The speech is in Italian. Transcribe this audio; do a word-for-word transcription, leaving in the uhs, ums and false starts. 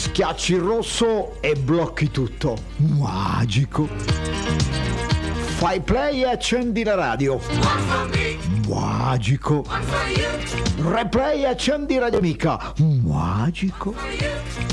Schiacci il rosso e blocchi tutto. Magico. Fai play e accendi la radio. Magico. Replay e accendi Radio Amica. Magico.